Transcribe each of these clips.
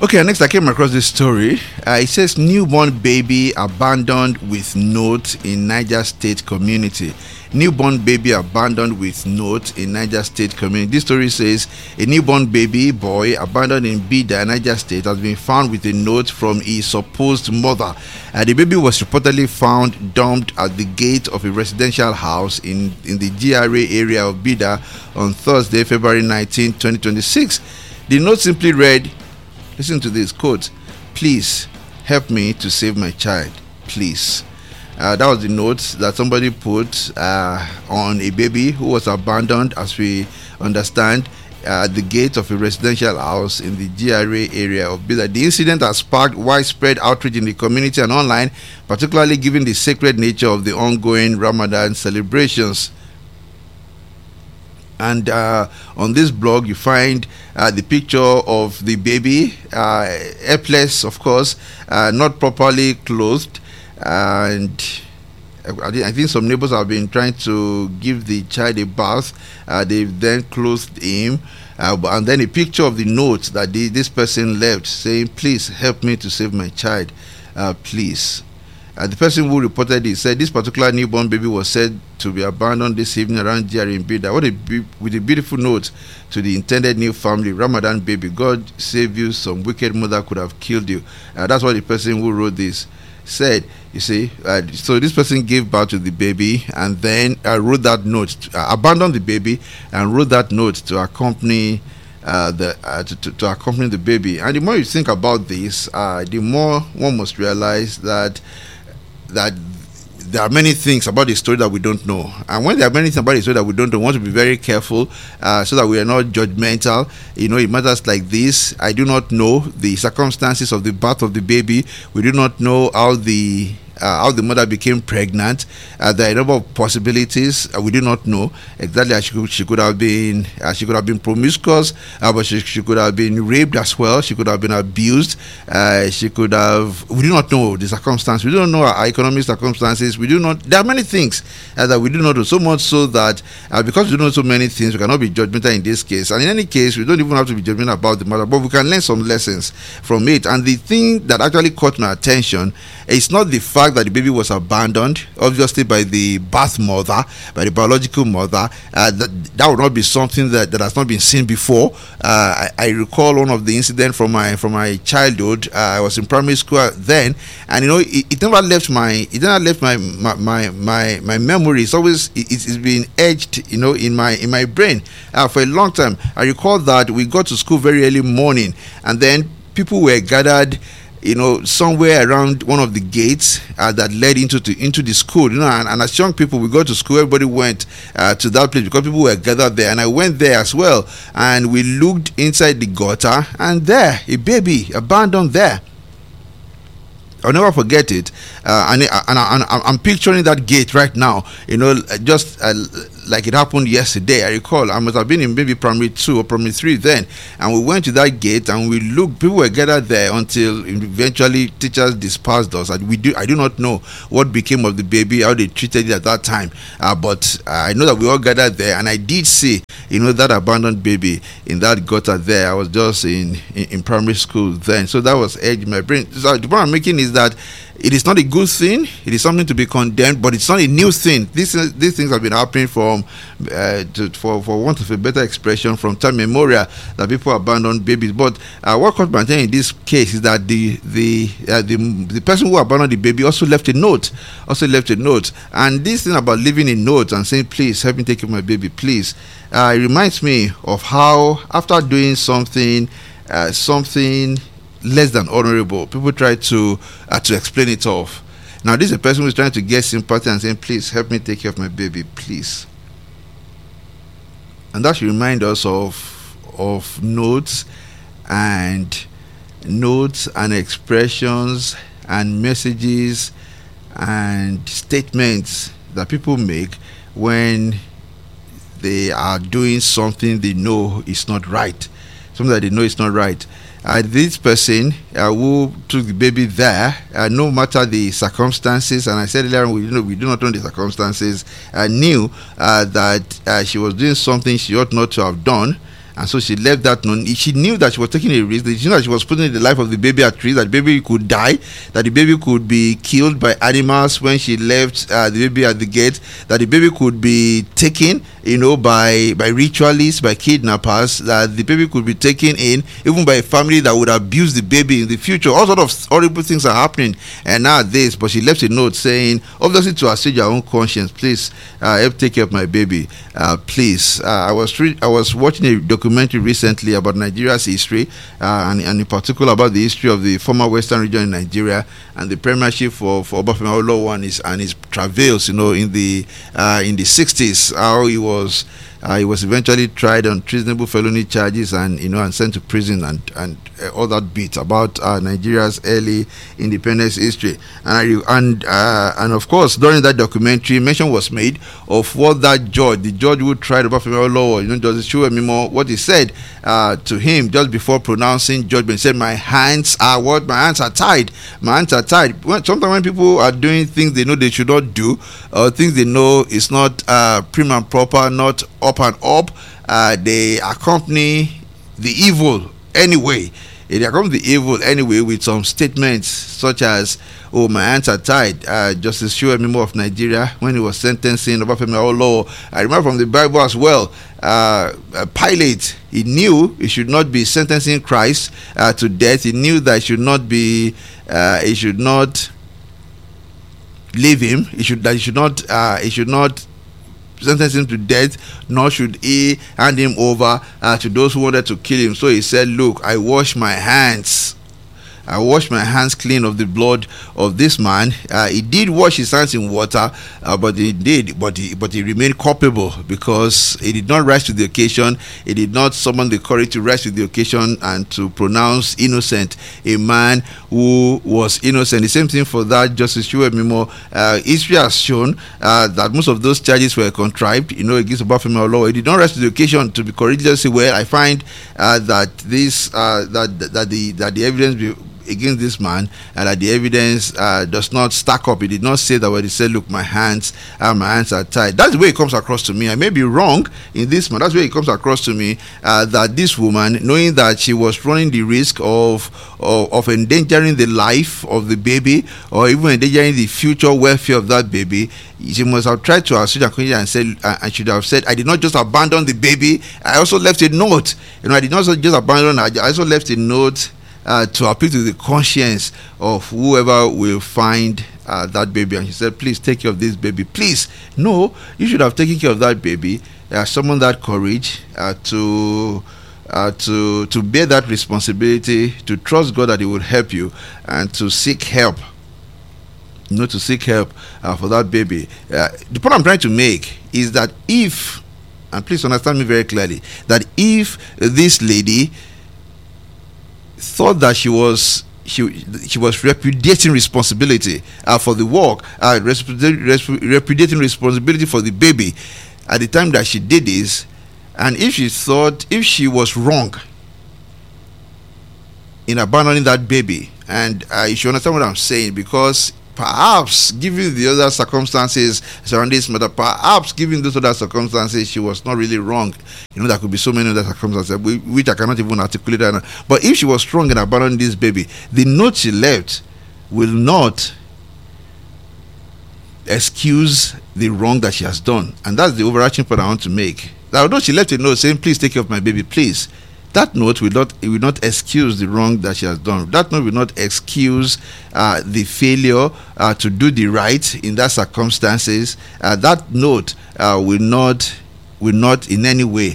Okay, next I came across this story. It says newborn baby abandoned with note in Niger State community. Newborn baby abandoned with note in Niger State community. This story says a newborn baby boy abandoned in Bida, Niger State, has been found with a note from his supposed mother. The baby was reportedly found dumped at the gate of a residential house in the GRA area of Bida on Thursday, February 19, 2026. The note simply read, listen to this quote, "Please help me to save my child, please." That was the note that somebody put on a baby who was abandoned, as we understand, at the gate of a residential house in the GRA area of Bida. The incident has sparked widespread outrage in the community and online, particularly given the sacred nature of the ongoing Ramadan celebrations. And on this blog, you find the picture of the baby, helpless, of course, not properly clothed. And I think some neighbors have been trying to give the child a bath. They've then clothed him. And then a picture of the note that this person left saying, "Please help me to save my child, please." The person who reported it said this particular newborn baby was said to be abandoned this evening around GRA in Bida. With a beautiful note to the intended new family, "Ramadan baby, God save you, some wicked mother could have killed you." That's what the person who wrote this said. You see, so this person gave birth to the baby and then wrote that note, abandoned the baby and wrote that note to accompany to accompany the baby. And the more you think about this, the more one must realize that there are many things about the story that we don't know. And when there are many things about the story that we don't know, we want to be very careful so that we are not judgmental. In matters like this, I do not know the circumstances of the birth of the baby. We do not know how the mother became pregnant. There are a number of possibilities. We do not know exactly. She could have been promiscuous, but she could have been raped as well. She could have been abused. She could have. We do not know the circumstances. We don't know our economic circumstances. We do not. There are many things that we do not know. So much so that because we don't know so many things, we cannot be judgmental in this case. And in any case, we don't even have to be judgmental about the matter, but we can learn some lessons from it. And the thing that actually caught my attention is not the fact that the baby was abandoned, obviously by the birth mother, by the biological mother. That would not be something that has not been seen before. I recall one of the incidents from my childhood. I was in primary school then, and it never left my memory. It's been etched in my brain for a long time. I recall that we got to school very early morning, and then people were gathered somewhere around one of the gates that led into the school. And as young people, we go to school, everybody went to that place because people were gathered there, and I went there as well. And we looked inside the gutter, and there, a baby abandoned there. I'll never forget it. And I'm picturing that gate right now, just like it happened yesterday. I recall I must have been in maybe primary 2 or primary 3 then, and we went to that gate and we looked. People were gathered there until eventually teachers dispersed us. I do not know what became of the baby, how they treated it at that time, but I know that we all gathered there, and I did see that abandoned baby in that gutter there. I was just in primary school then, so that was edge in my brain. So the point I'm making is that it is not a good thing. It is something to be condemned, but it's not a new thing. These things have been happening for want of a better expression, from time immemorial, that people abandon babies. But what caught my attention in this case is that the person who abandoned the baby also left a note. And this thing about leaving a note and saying, "Please help me take care of my baby, please," it reminds me of how after doing something less than honorable, people try to explain it off. Now, this is a person who is trying to get sympathy and saying, "Please help me take care of my baby, please." And that should remind us of notes and expressions and messages and statements that people make when they are doing something they know is not right. Something that they know is not right. This person who took the baby there, no matter the circumstances, and I said earlier, we do not know the circumstances, knew that she was doing something she ought not to have done, And so she left that known. She knew that she was taking a risk. She knew that she was putting the life of the baby at risk, that the baby could die, that the baby could be killed by animals when she left the baby at the gate, that the baby could be taken, by ritualists, by kidnappers, that the baby could be taken in, even by a family that would abuse the baby in the future. All sort of horrible things are happening and nowadays. But she left a note saying, obviously to assuage her own conscience, please help take care of my baby. Please. I was watching a documentary recently about Nigeria's history, and in particular about the history of the former Western region in Nigeria and the premiership for Obafemi Awolowo and his travails, in the 60s. How he was eventually tried on treasonable felony charges and sent to prison and all that bit about Nigeria's early independence history. And of course, during that documentary, mention was made of what the judge who tried Obafemi Awolowo, Justice Chukwuemimo, what he said to him just before pronouncing judgment. He said, my hands are tied. My hands are tied. Sometimes when people are doing things they know they should not do, or things they know is not prim and proper, not up and up, they accompany the evil anyway. They accompany the evil anyway with some statements such as, oh, my hands are tied. Justice Chukwuemimo of Nigeria, when he was sentencing Obafemi Awolowo, I remember from the Bible as well, Pilate, he knew he should not be sentencing Christ to death. He knew that he should not leave him. He should not sentence him to death, nor should he hand him over to those who wanted to kill him. So he said, look, I wash my hands clean of the blood of this man. He did wash his hands in water, but he remained culpable because he did not rise to the occasion. He did not summon the courage to rise to the occasion and to pronounce innocent a man who was innocent. The same thing for that Justice Chukwuemimo. History has shown that most of those charges were contrived, against Obafemi Awolowo. He did not rise to the occasion to be courageous. Well, I find that the evidence against this man, and that the evidence does not stack up. He did not say that when he said, look, my hands are tied. That's the way it comes across to me. I may be wrong in this man. That's the way it comes across to me, that this woman, knowing that she was running the risk of endangering the life of the baby, or even endangering the future welfare of that baby, she must have tried to assuage her conscience and should have said, I did not just abandon the baby, I also left a note. I did not just abandon her, I also left a note to appeal to the conscience of whoever will find that baby. And she said, please take care of this baby. Please. No, you should have taken care of that baby. Summon that courage to bear that responsibility, to trust God that He will help you, and to seek help. To seek help for that baby. The point I'm trying to make is that if, and please understand me very clearly, that if this lady thought that she was repudiating responsibility for the work, repudiating responsibility for the baby at the time that she did this, and if she was wrong in abandoning that baby, and you should understand what I'm saying, because perhaps given the other circumstances surrounding this matter, perhaps given those other circumstances, she was not really wrong. There could be so many other circumstances which I cannot even articulate right now. But if she was strong in abandoning this baby, the note she left will not excuse the wrong that she has done. And that's the overarching point I want to make. That although she left a note saying, please take care of my baby, please, that note will not excuse the wrong that she has done. That note will not excuse the failure to do the right in that circumstances. That note will not in any way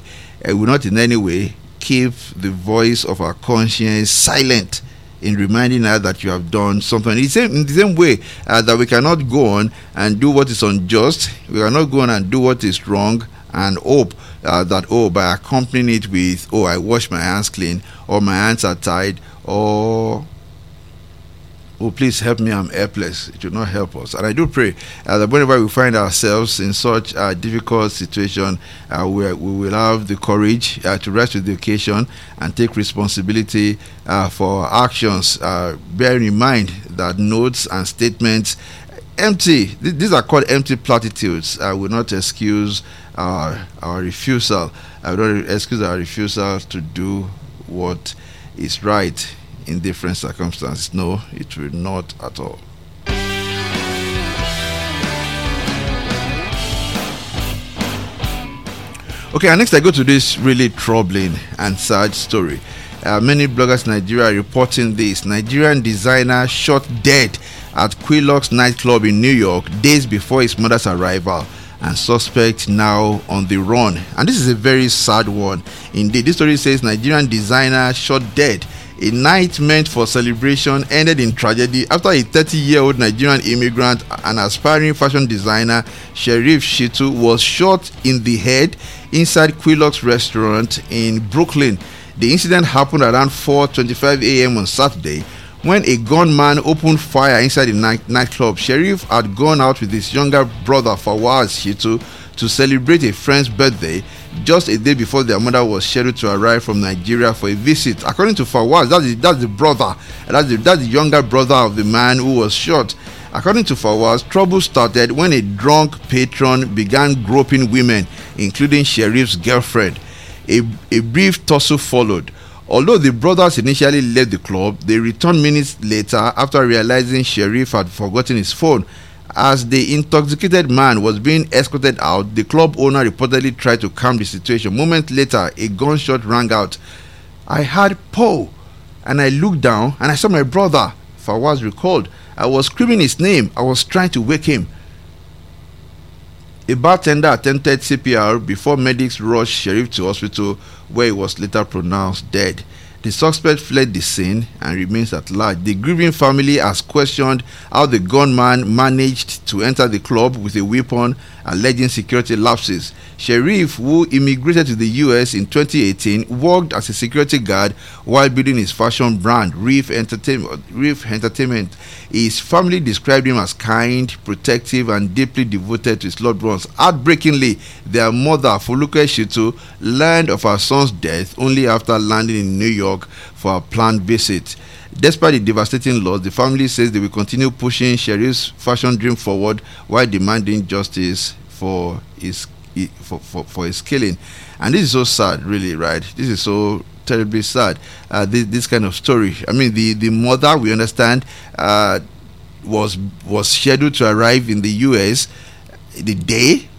keep the voice of our conscience silent in reminding her that you have done something. In the same way that we cannot go on and do what is unjust, we cannot go on and do what is wrong and hope that by accompanying it with, I wash my hands clean, or my hands are tied, or please help me, I'm helpless. It will not help us. And I do pray that whenever we find ourselves in such a difficult situation, we will have the courage to rise to the occasion and take responsibility for our actions, bearing in mind that notes and statements empty. These are called empty platitudes. I will not excuse our refusal. I will not excuse our refusal to do what is right in different circumstances. No, it will not at all. Okay, and next I go to this really troubling and sad story. Many bloggers in Nigeria are reporting this. Nigerian designer shot dead at Quillox nightclub in New York days before his mother's arrival, and suspect now on the run. And this is a very sad one indeed. This story says Nigerian designer shot dead. A night meant for celebration ended in tragedy after a 30-year-old Nigerian immigrant and aspiring fashion designer, Sherif Shitu, was shot in the head inside Quillox restaurant in Brooklyn. The incident happened around 4:25 a.m. on Saturday when a gunman opened fire inside the nightclub. Sherif had gone out with his younger brother Fawaz Shitu to celebrate a friend's birthday just a day before their mother was scheduled to arrive from Nigeria for a visit. According to Fawaz, that's the brother, that's the younger brother of the man who was shot. According to Fawaz, trouble started when a drunk patron began groping women, including Sherif's girlfriend. A brief tussle followed. Although the brothers initially left the club, they returned minutes later after realizing Sherif had forgotten his phone. As the intoxicated man was being escorted out, the club owner reportedly tried to calm the situation. Moments later, a gunshot rang out. "I heard Poe, and I looked down and I saw my brother," Fawaz recalled. "I was screaming his name. I was trying to wake him." A bartender attempted CPR before medics rushed Sherif to hospital, where he was later pronounced dead. The suspect fled the scene and remains at large. The grieving family has questioned how the gunman managed to enter the club with a weapon, alleging security lapses. Sherif, who immigrated to the US in 2018, worked as a security guard while building his fashion brand, Reef Entertainment. His family described him as kind, protective, and deeply devoted to his loved ones. Heartbreakingly, their mother, Foluke Shitu, learned of her son's death only after landing in New York for a planned visit. Despite the devastating loss, the family says they will continue pushing Sherif's fashion dream forward while demanding justice for his killing. And this is so sad, really, right? This is so terribly sad. This kind of story. I mean, the mother, we understand, was scheduled to arrive in the US the day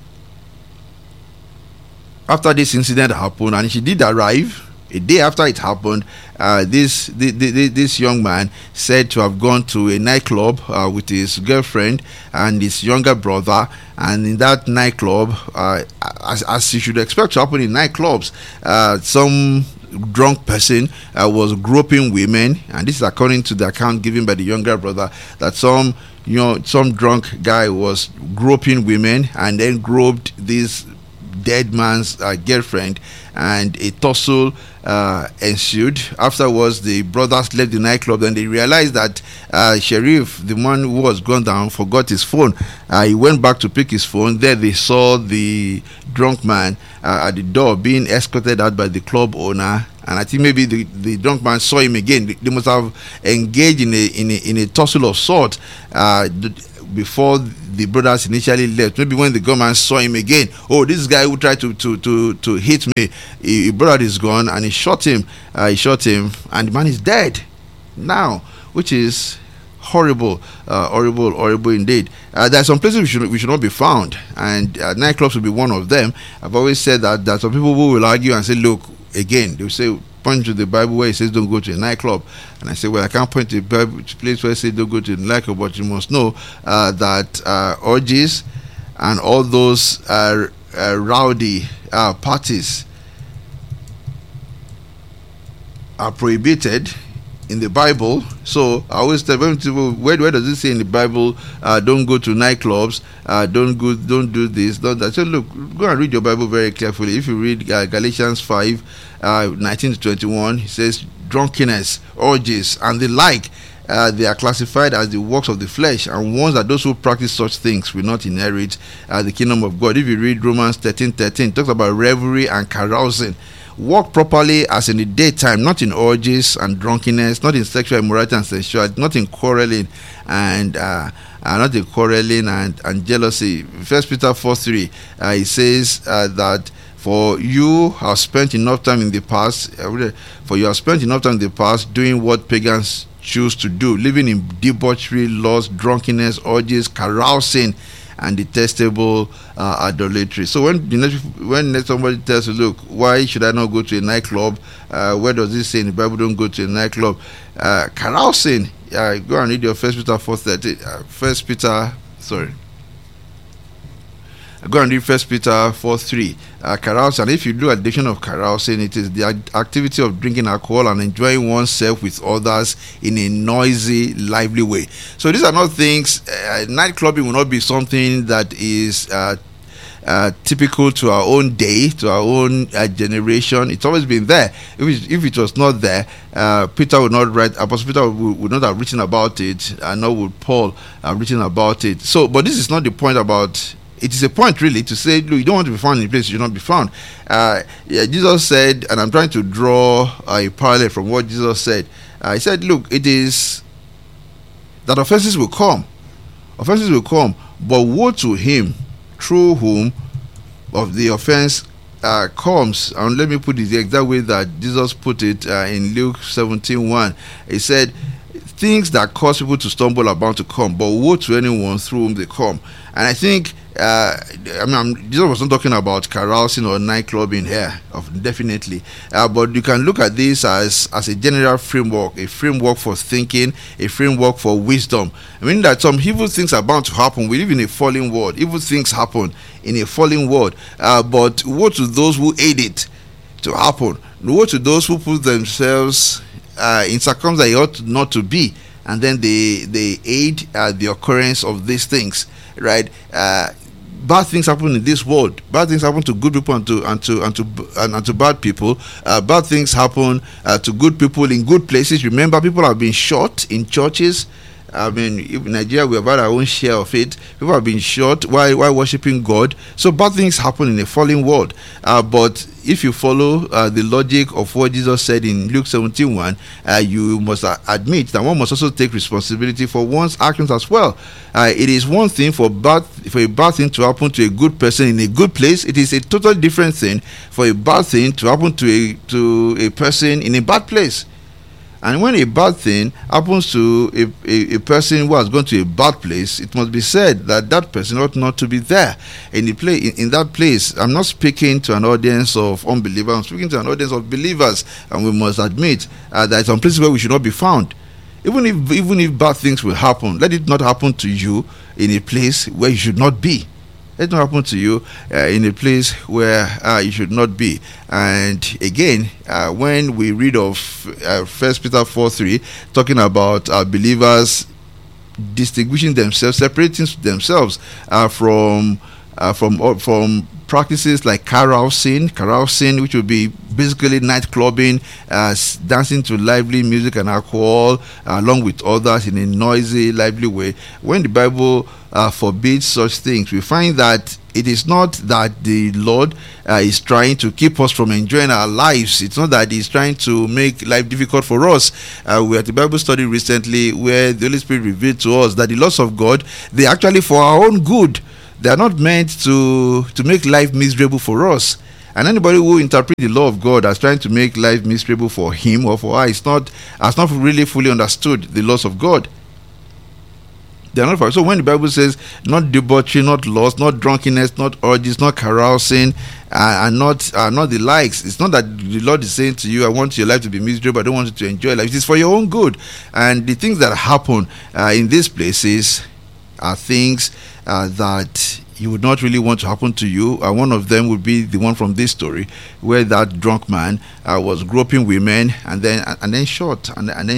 after this incident happened, and she did arrive. A day after it happened, this young man said to have gone to a nightclub with his girlfriend and his younger brother, and in that nightclub, as you should expect to happen in nightclubs, some drunk person was groping women, and this is according to the account given by the younger brother, that some drunk guy was groping women and then groped this dead man's girlfriend, and a tussle ensued. Afterwards, the brothers left the nightclub, and they realized that Sherif, the one who was gone down, forgot his phone. He went back to pick his phone. There they saw the drunk man at the door being escorted out by the club owner, and I think maybe the drunk man saw him again. They must have engaged in a tussle of sort before the brothers initially left. Maybe when the gunman saw him again, oh, this guy who tried to hit me, he brought his gun and he shot him, and the man is dead now, which is horrible, horrible indeed. There are some places we should not be found, and nightclubs will be one of them. I've always said that there are some people who will argue and say, look, again, they will say, point to the Bible where it says don't go to a nightclub, and I say, well, I can't point to a Bible place where it says don't go to a nightclub, but you must know that orgies and all those rowdy parties are prohibited in the Bible. So I always tell people, where does it say in the Bible don't go to nightclubs, don't do this, don't that? So look, go and read your Bible very carefully. If you read Galatians 5 19 to 21, it says drunkenness, orgies, and the like, they are classified as the works of the flesh, and warns that those who practice such things will not inherit the kingdom of God. If you read Romans 13:13, it talks about revelry and carousing. walk properly as in the daytime, not in orgies and drunkenness, not in sexual immorality and sensuality, not in quarreling and not in quarreling and jealousy. First Peter 4:3, it says that for you have spent enough time in the past, doing what pagans choose to do, living in debauchery, lust, drunkenness, orgies, carousing, and detestable idolatry. So when somebody tells you, look, why should I not go to a nightclub? Where does it say in the Bible don't go to a nightclub? Carousing. Go and read your First Peter 4:13. Go and read First Peter 4:3. Carousing. And if you do a definition of carousing, it is the activity of drinking alcohol and enjoying oneself with others in a noisy, lively way. So these are not things. Night clubbing will not be something that is typical to our own day, to our own generation. It's always been there. If it was not there, Peter would not write. Apostle Peter would not have written about it, and nor would Paul have written about it. So, but this is not the point about. It is a point really to say, look, you don't want to be found in a place you should not be found. Jesus said, and I'm trying to draw a parallel from what Jesus said. He said, look, it is that offenses will come, but woe to him through whom of the offense comes. And let me put it the exact way that Jesus put it in Luke 17:1. He said, things that cause people to stumble are bound to come, but woe to anyone through whom they come. And I think Jesus was not talking about carousing or nightclubbing here, definitely. But you can look at this as a general framework, a framework for thinking, a framework for wisdom. I mean that some evil things are bound to happen. We live in a fallen world. Evil things happen in a fallen world. But woe to those who aid it to happen. Woe to those who put themselves in circumstances that ought not to be, and then they aid the occurrence of these things, right? Bad things happen in this world. Bad things happen to good people and to bad people. Bad things happen to good people in good places. Remember, people have been shot in churches. I mean, in Nigeria, we have had our own share of it. People have been shot while worshiping God. So bad things happen in a fallen world. But if you follow the logic of what Jesus said in Luke 17:1, you must admit that one must also take responsibility for one's actions as well. It is one thing for a bad thing to happen to a good person in a good place. It is a totally different thing for a bad thing to happen to a person in a bad place. And when a bad thing happens to a person who has gone to a bad place, it must be said that that person ought not to be there in that place. I'm not speaking to an audience of unbelievers. I'm speaking to an audience of believers, and we must admit that some places where we should not be found. Even if bad things will happen, let it not happen to you in a place where you should not be. Let it not happen to you in a place where you should not be. And again, when we read of 1 Peter 4:3, talking about believers distinguishing themselves, separating themselves from practices like carousing, which would be basically night clubbing, dancing to lively music and alcohol, along with others in a noisy, lively way. When the Bible forbids such things, we find that it is not that the Lord is trying to keep us from enjoying our lives. It's not that He's trying to make life difficult for us. We had a Bible study recently where the Holy Spirit revealed to us that the laws of God, they are actually for our own good. They are not meant to make life miserable for us. And anybody who interprets the law of God as trying to make life miserable for him or for her has not really fully understood the laws of God. They are not for. So when the Bible says not debauchery, not lust, not drunkenness, not orgies, not carousing, and not the likes, it's not that the Lord is saying to you, I want your life to be miserable, I don't want you to enjoy life. It is for your own good. And the things that happen in these places are things that you would not really want to happen to you. One of them would be the one from this story, where that drunk man was groping women and then shot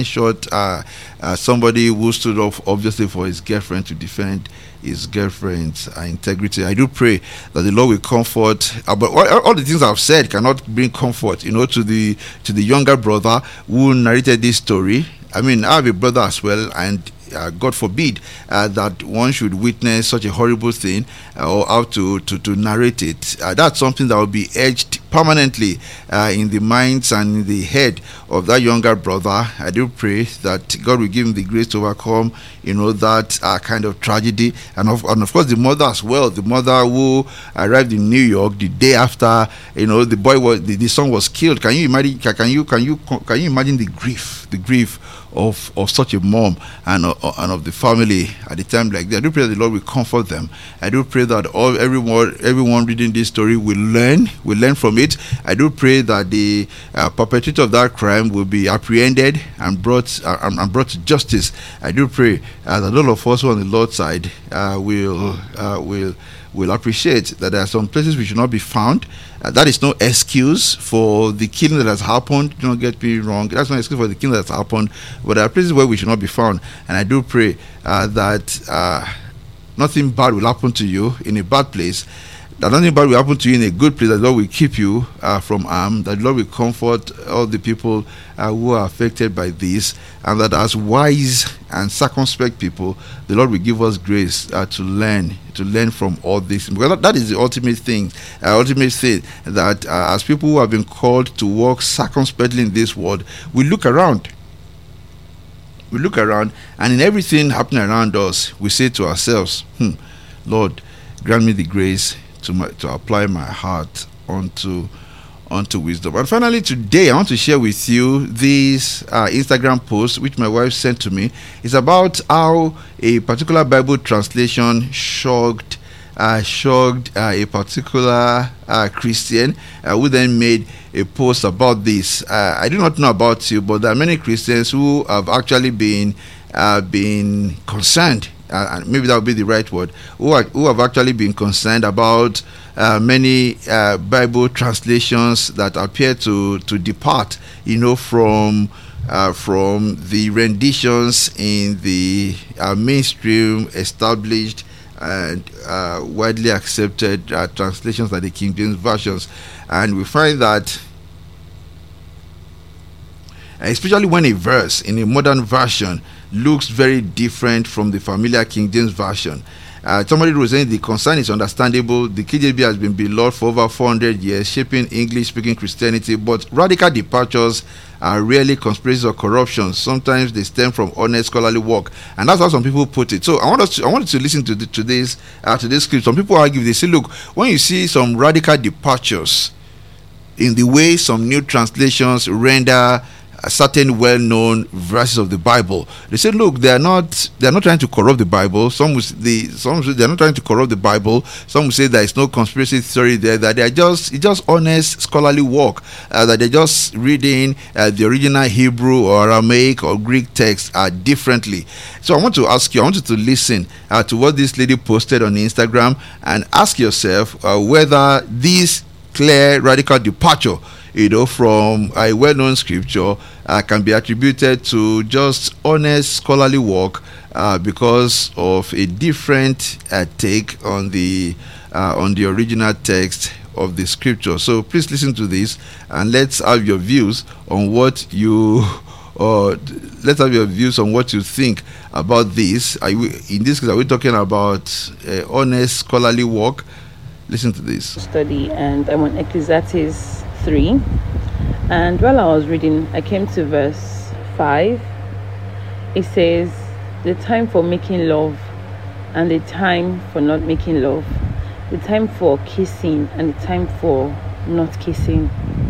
somebody who stood up obviously for his girlfriend to defend his girlfriend's integrity. I do pray that the Lord will comfort. But all the things I've said cannot bring comfort, to the younger brother who narrated this story. I mean, I have a brother as well, and God forbid that one should witness such a horrible thing or have to narrate it. That's something that will be etched permanently in the minds and in the head of that younger brother. I do pray that God will give him the grace to overcome, that kind of tragedy, and of course the mother as well. The mother who arrived in New York the day after, the son was killed. Can you imagine? Can you imagine the grief of such a mom and of the family at the time like that? I do pray that the Lord will comfort them. I do pray that everyone reading this story will learn from it. I do pray that the perpetrator of that crime will be apprehended and brought to justice. I do pray that all of us who are on the Lord's side will appreciate that there are some places we should not be found. That is no excuse for the killing that has happened. Do not get me wrong. That's no excuse for the killing that has happened. But there are places where we should not be found. And I do pray that nothing bad will happen to you in a bad place. That nothing bad will happen to you in a good place. That the Lord will keep you from harm. That the Lord will comfort all the people who are affected by this. And that as wise and circumspect people, the Lord will give us grace to learn from all this. Because that is the ultimate thing that as people who have been called to walk circumspectly in this world, we look around. And in everything happening around us, we say to ourselves, Lord, grant me the grace to apply my heart unto wisdom. And finally, today I want to share with you this Instagram post which my wife sent to me. It's about how a particular Bible translation shocked a particular Christian who then made a post about this. I do not know about you, but there are many Christians who have actually been concerned, and maybe that would be the right word, who have actually been concerned about many Bible translations that appear to depart, from the renditions in the mainstream established and widely accepted translations like the King James versions. And we find that especially when a verse in a modern version looks very different from the familiar King James version. Somebody was saying the concern is understandable. The KJV has been beloved for over 400 years, shaping English-speaking Christianity, but radical departures are rarely conspiracies or corruption. Sometimes they stem from honest scholarly work, and that's how some people put it. So I wanted to listen to this script. Some people argue, they say, look, when you see some radical departures in the way some new translations render certain well-known verses of the Bible, they say, look, they are not trying to corrupt the Bible. Some say they are not trying to corrupt the Bible. Some will say there is no conspiracy theory there, that they are just honest scholarly work, that they're just reading the original Hebrew or Aramaic or Greek text differently. So I want to ask you, I want you to listen to what this lady posted on Instagram and ask yourself whether this clear radical departure from a well-known scripture can be attributed to just honest scholarly work because of a different take on the original text of the scripture. So please listen to this and let's have your views on what you think about this. In this case, are we talking about honest scholarly work? Listen to this. Study, and I'm on Ecclesiastes 3, and while I was reading, I came to verse 5. It says, the time for making love and the time for not making love, the time for kissing and the time for not kissing.